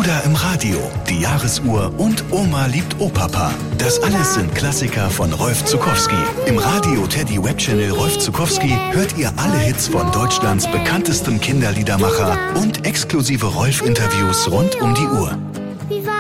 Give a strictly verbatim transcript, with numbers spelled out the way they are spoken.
Bruder im Radio, die Jahresuhr und Oma liebt Opapa. Das alles sind Klassiker von Rolf Zuckowski. Im Radio Teddy Web Channel Rolf Zuckowski hört ihr alle Hits von Deutschlands bekanntestem Kinderliedermacher und exklusive Rolf-Interviews rund um die Uhr.